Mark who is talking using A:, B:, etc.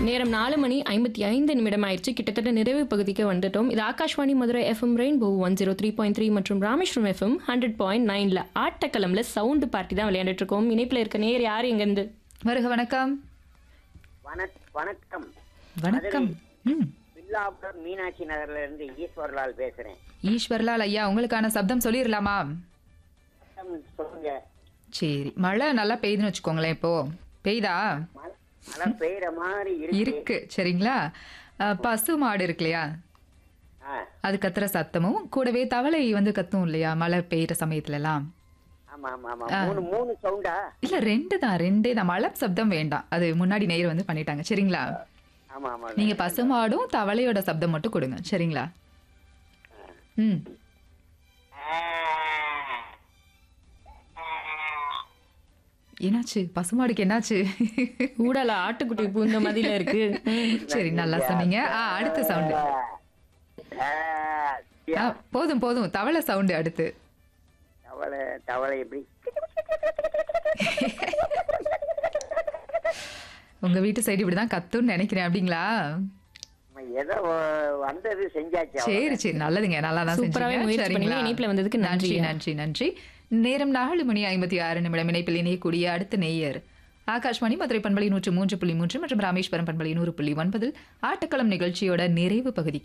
A: நேரம் 4:55 ஆயிடுச்சு. கிட்டத்தட்ட நிறைவு பகுதிக்கு வந்துட்டோம். இது ஆகாஷ்வாணி மதுரை எஃப்எம் ரெயின்போ 103.3 மற்றும் ராமேஸ்வரம் எஃப்எம் 100.9ல ஆட்டக்களம்ல சவுண்டு பார்ட்டி தான் விளையாண்டுட்டு இருக்கோம். இணைப்புல இருக்க நேர் யார் எங்கிருந்து?
B: வருக வணக்கம்.
C: வணக்கம்.
B: வணக்கம்.
C: வில்லாபுரம் மீனாட்சி நகர்ல இருந்து ஈஸ்வர்லால் பேசுறேன்.
B: ஈஸ்வர்லால் ஐயா, உங்களுக்கான சப்தம் சொல்லிடலாமா?
C: சொல்லுங்க.
B: சரி, மழை நல்லா பெய்யுதுன்னு வச்சுக்கோங்களேன். இப்போ பெய்தா?
C: மழை பெய்யற மாதிரி
B: இருக்கு. சரிங்களா? பசு மாடு இருக்கு இல்லையா, அது கத்துற சத்தமும் கூடவே தவளை வந்து கத்தும் இல்லையா மழை பெய்யற சமயத்துல எல்லாம்.
C: ஆமா ஆமா ஆமா. மூணு சவுண்டா?
B: இல்ல, ரெண்டே தான். மழை சப்தம் வேண்டாம், அது முன்னாடி நேயர் வந்து பண்ணிட்டாங்க. சரிங்களா?
C: ஆமா ஆமா.
B: நீங்க பசுமாடும் தவளையோட சப்தம் மட்டும் கொடுங்க. சரிங்களா? என்னாச்சு? பசுமாடுக்கு என்னாச்சு?
A: ஊடல ஆட்டுக்குட்டி பூந்த மாதிரில இருக்கு.
B: சரி, நல்லா சொன்னீங்க. அடுத்த சவுண்டு. போதும். தவளை சவுண்டு அடுத்து.
C: தவளை எப்படி?
B: உங்க வீட்டு சைடு இப்படிதான் கத்துன்னு நினைக்கிறேன். அப்படிங்களா?
C: ஏதோ வந்தது செஞ்சாச்சு.
B: சரி, நல்லதுங்க. நல்லா தான் செஞ்சீங்க.
A: இணைப்புல வந்ததுக்கு
B: நன்றி. நேரம் 4:56 இணைப்பில் இணையக்கூடிய அடுத்த நேயர் ஆகாஷ்வாணி மதுரை பண்பலை 103.3 மற்றும் ராமேஸ்வரம் பண்பலை 100.9 ஆட்டக்களம் நிகழ்ச்சியோட நிறைவு பகுதிக்கு